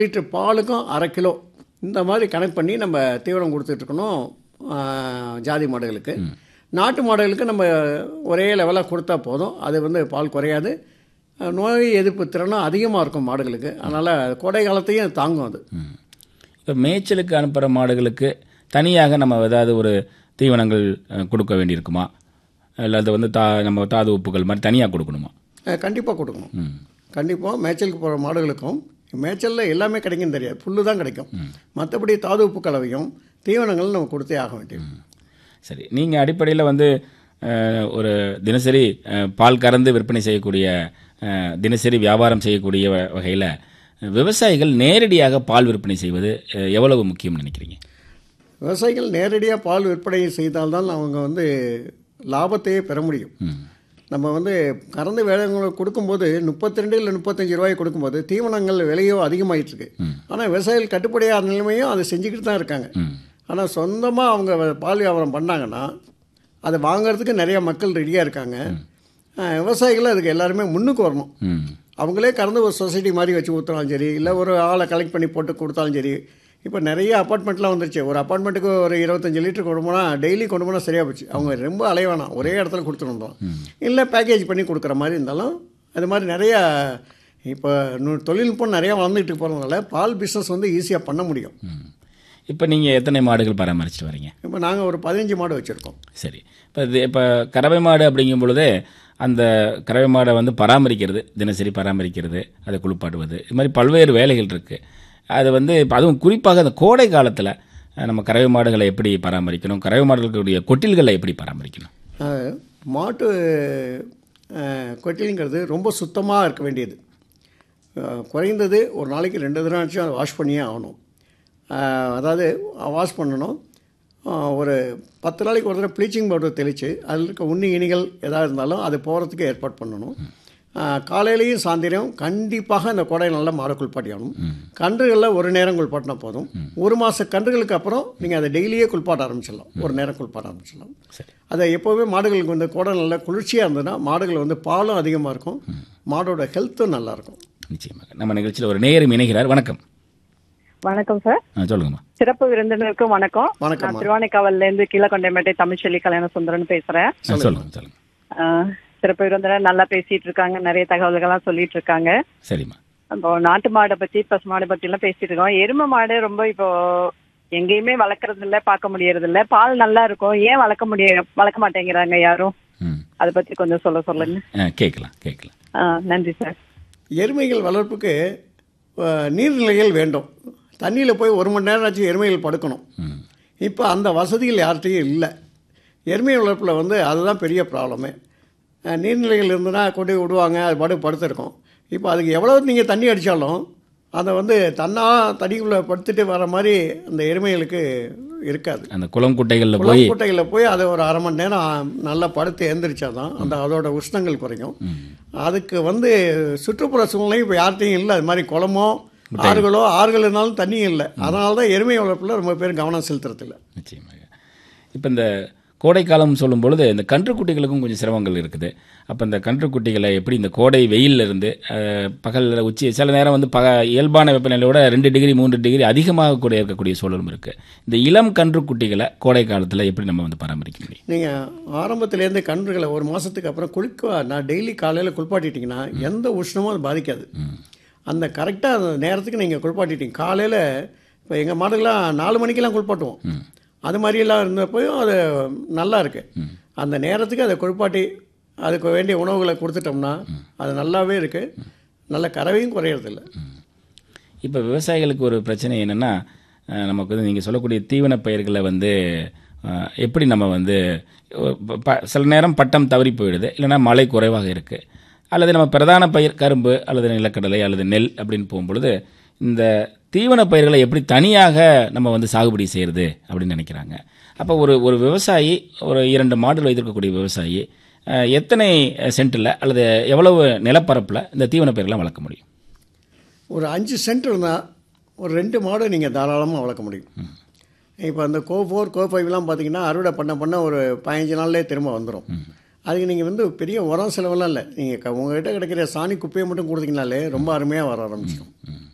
Litre பாலுக்கும் 1/2 kilo இந்த மாதிரி கணக்கு பண்ணி நம்ம தீவனம் கொடுத்துட்ருக்கணும் ஜாதி மாடுகளுக்கு. நாட்டு மாடுகளுக்கு நம்ம ஒரே லெவலாக கொடுத்தா போதும். அது வந்து பால் குறையாது. நோய் எதிர்ப்பு திறனும் அதிகமாக இருக்கும் மாடுகளுக்கு. அதனால் கோடை காலத்தையும் தாங்கும் அது. இப்போ மேய்ச்சலுக்கு அனுப்புகிற மாடுகளுக்கு தனியாக நம்ம ஏதாவது ஒரு தீவனங்கள் கொடுக்க வேண்டியிருக்குமா? இல்லை அது வந்து நம்ம தாது உப்புகள் மாதிரி தனியாக கொடுக்கணுமா? கண்டிப்பாக கொடுக்கணும். கண்டிப்பாக மேய்ச்சலுக்கு போகிற மாடுகளுக்கும் மேய்ச்சலில் எல்லாமே கிடைக்கும் தெரியாது, புல்லு தான் கிடைக்கும். மற்றபடி தாது உப்பு கலவையும் தீவனங்களும் நம்ம கொடுத்தே ஆக வேண்டியது. சரி, நீங்கள் அடிப்படையில் வந்து ஒரு தினசரி பால் கறந்து விற்பனை செய்யக்கூடிய தினசரி வியாபாரம் செய்யக்கூடிய வகையில் விவசாயிகள் நேரடியாக பால் விற்பனை செய்வது எவ்வளவு முக்கியம்னு நினைக்கிறீங்க? விவசாயிகள் நேரடியாக பால் விற்பனை செய்தால்தான் அவங்க வந்து லாபத்தையே பெற முடியும். நம்ம வந்து கறந்து வேலைங்களுக்கு கொடுக்கும்போது 32 இல்லை 35 ரூபாய் கொடுக்கும்போது தீவனங்கள் விலையோ அதிகமாகிட்டு இருக்கு. ஆனால் விவசாயிகள் கட்டுப்படியாத நிலைமையும் அதை செஞ்சுக்கிட்டு தான் இருக்காங்க. ஆனால் சொந்தமாக அவங்க பால் வியாபாரம் பண்ணாங்கன்னா அதை வாங்கிறதுக்கு நிறைய மக்கள் ரெடியாக இருக்காங்க. விவசாயிகள் அதுக்கு எல்லாருமே முன்னுக்கு வரணும். அவங்களே கறந்து ஒரு சொசைட்டி மாதிரி வச்சு ஊற்றினாலும் சரி, இல்லை ஒரு ஆளை கலெக்ட் பண்ணி போட்டு கொடுத்தாலும் சரி. இப்போ நிறைய அப்பார்ட்மெண்ட்லாம் வந்துருச்சு. ஒரு அப்பார்ட்மெண்ட்டுக்கு ஒரு 25 லிட்டர் கொண்டு போனால் டெய்லி கொண்டு போனால் சரியாக போச்சு. அவங்க ரொம்ப அலைவானாம், ஒரே இடத்துல கொடுத்துருந்தோம். இல்லை பேக்கேஜ் பண்ணி கொடுக்குற மாதிரி இருந்தாலும் அது மாதிரி நிறையா இப்போ தொழில்நுட்பம் நிறையா வளர்ந்துக்கிட்டு போகிறதுனால பால் பிஸ்னஸ் வந்து ஈஸியாக பண்ண முடியும். இப்போ நீங்கள் எத்தனை மாடுகள் பராமரிச்சுட்டு வரீங்க? இப்போ நாங்கள் ஒரு 15 மாடு வச்சுருக்கோம். சரி, இப்போ கறவை மாடு அப்படிங்கும் பொழுது அந்த கறவை மாடை வந்து பராமரிக்கிறது, தினசரி பராமரிக்கிறது, அதை குளிப்பாட்டுவது, இது மாதிரி பல்வேறு வேலைகள் இருக்குது. அது வந்து அதுவும் குறிப்பாக அந்த கோடை காலத்தில் நம்ம கறவை மாடுகளை எப்படி பராமரிக்கணும், கறவை மாடுகளுடைய கொட்டில்களை எப்படி பராமரிக்கணும்? மாட்டு கொட்டிலுங்கிறது ரொம்ப சுத்தமாக இருக்க வேண்டியது. குறைந்தது ஒரு நாளைக்கு 2 தடவை அதை வாஷ் பண்ணியே ஆகணும். அதாவது வாஷ் பண்ணணும். ஒரு 10 நாளைக்கு ஒரு தடவை ப்ளீச்சிங் பவுடர் தெளித்து அதில் இருக்க உண்ணி இனிகள் எதாவது இருந்தாலும் அது போகிறதுக்கு ஏற்பாடு பண்ணணும். காலையிலையும் சாயந்தரம் கண்டிப்பாக அந்த கோடையை நல்லா மாடை குளிப்பாட்டியாகணும். கன்றுகளில் ஒரு நேரம் குளிப்பாட்டினா போதும். 1 மாத கன்றுகளுக்கு அப்புறம் நீங்கள் அதை டெய்லியே குளிப்பாட்ட ஆரம்பிச்சிடலாம். ஒரு நேரம் குளிப்பாட்ட ஆரம்பிச்சிடலாம். அதை எப்போவுமே மாடுகளுக்கு வந்து கோடை நல்லா குளிர்ச்சியாக இருந்ததுன்னா மாடுகள் வந்து பாலும் அதிகமாக இருக்கும், மாடோட ஹெல்த்தும் நல்லாயிருக்கும். நிச்சயமாக. நம்ம நிகழ்ச்சியில் ஒரு நேயர் இணைகிறார். வணக்கம். வணக்கம் சார். சொல்லுங்கம்மா. சிறப்பு விருந்தினருக்கும் வணக்கம். வணக்கம். திருவானைக்காவல்லேருந்து கீழக்கொண்டைமேட்டை தமிழ்ச்செல்வி கல்யாண சுந்தரன் பேசுகிறேன். சொல்லுங்க. சிறப்பு விருந்தினர் நல்லா பேசிட்டு இருக்காங்க, நிறைய தகவல்கள்லாம் சொல்லிட்டு இருக்காங்க. சரிம்மா. இப்போ நாட்டு மாடை பற்றி பசு மாடை பற்றி எல்லாம் பேசிட்டு இருக்கோம். எருமை மாடு ரொம்ப இப்போ எங்கேயுமே வளர்க்கறது இல்லை, பார்க்க முடியறது இல்லை. பால் நல்லா இருக்கும், ஏன் வளர்க்க மாட்டேங்கிறாங்க யாரும்? அதை பற்றி கொஞ்சம் சொல்லுங்க. கேட்கலாம். நன்றி சார். எருமைகள் வளர்ப்புக்கு நீர்நிலைகள் வேண்டும். தண்ணியில் போய் 1 மணி நேரம் ஆச்சு எருமைகள் படுக்கணும். இப்போ அந்த வசதிகள் யார்கிட்டையும் இல்லை. எருமை வளர்ப்பில் வந்து அதுதான் பெரிய ப்ராப்ளமே. நீர்நிலைகள் இருந்ததுன்னா கொண்டு விடுவாங்க, அது பாட்டு படுத்துருக்கோம். இப்போ அதுக்கு எவ்வளோ நீங்கள் தண்ணி அடித்தாலும் அதை வந்து தண்ணிக்குள்ளே படுத்துட்டு வர மாதிரி அந்த எருமைகளுக்கு இருக்காது. அந்த குளம் குட்டைகளில் போய் அதை ஒரு 1/2 மணி நேரம் நல்லா படுத்து எழுந்திரிச்சாதான் அதோட உஷ்ணங்கள் குறையும். அதுக்கு வந்து சுற்றுப்புற சூழ்நிலையும் இப்போ யார்கிட்டையும் இல்லை. அது மாதிரி குளமோ ஆறுகள் இருந்தாலும் தண்ணியும் இல்லை. அதனால தான் எருமை வளர்ப்பில் ரொம்ப பேர் கவனம் செலுத்துறதில்லை. நிச்சயமாக. இப்போ இந்த கோடை காலம் சொல்லும் பொழுது இந்த கன்றுக்குட்டிகளுக்கும் கொஞ்சம் சிரமங்கள் இருக்குது. அப்போ இந்த கன்றுக்குட்டிகளை எப்படி இந்த கோடை வெயிலில் இருந்து பகலில் உச்சி சில நேரம் வந்து இயல்பான வெப்பநிலையோட 2 டிகிரி 3 டிகிரி அதிகமாக கூட இருக்கக்கூடிய சூழலும் இருக்குது. இந்த இளம் கன்றுக்குட்டிகளை கோடை காலத்தில் எப்படி நம்ம வந்து பராமரிக்க முடியும்? நீங்கள் ஆரம்பத்துலேருந்து கன்றுகளை 1 மாதத்துக்கு அப்புறம் நான் டெய்லி காலையில் குளிப்பாட்டிட்டிங்கன்னா எந்த உஷ்ணமும் அது பாதிக்காது. அந்த கரெக்டாக அந்த நேரத்துக்கு நீங்கள் குளிப்பாட்டிட்டீங்க. காலையில் இப்போ எங்கள் மாடுகள்லாம் 4 மணிக்கெல்லாம் குளிப்பாட்டுவோம். அது மாதிரியெல்லாம் இருந்தப்போயும் அது நல்லா இருக்குது. அந்த நேரத்துக்கு அதை குளிப்பாட்டி அதுக்கு வேண்டிய உணவுகளை கொடுத்துட்டோம்னா அது நல்லாவே இருக்குது. நல்ல கறவையும் குறையிறதில்ல. இப்போ விவசாயிகளுக்கு ஒரு பிரச்சனை என்னென்னா, நமக்கு வந்து நீங்கள் சொல்லக்கூடிய தீவன பயிர்களை வந்து எப்படி நம்ம வந்து சில நேரம் பட்டம் தவறி போயிடுது, இல்லைனா மழை குறைவாக இருக்குது, அல்லது நம்ம பிரதான பயிர் கரும்பு அல்லது நிலக்கடலை அல்லது நெல் அப்படின்னு போகும்பொழுது இந்த தீவன பயிர்களை எப்படி தனியாக நம்ம வந்து சாகுபடி செய்கிறது அப்படின்னு நினைக்கிறாங்க. அப்போ ஒரு விவசாயி, ஒரு 2 மாடுகள் வைத்திருக்கக்கூடிய விவசாயி எத்தனை சென்ட்டில் அல்லது எவ்வளவு நிலப்பரப்பில் இந்த தீவன பயிர்கள்லாம் வளர்க்க முடியும்? ஒரு 5 சென்ட் இருந்தால் ஒரு 2 மாடு நீங்கள் தாராளமாக வளர்க்க முடியும். இப்போ அந்த கோ4 கோ5லாம் பார்த்தீங்கன்னா அறுவடை பண்ண ஒரு 15 நாள்லேயே திரும்ப வந்துடும். அதுக்கு நீங்கள் வந்து பெரிய உரம் செலவெல்லாம் இல்லை. நீங்கள் உங்கள்கிட்ட கிடைக்கிற சாணி குப்பையை மட்டும் கொடுத்தீங்கனாலே ரொம்ப அருமையாக வர ஆரம்பிச்சிடும்.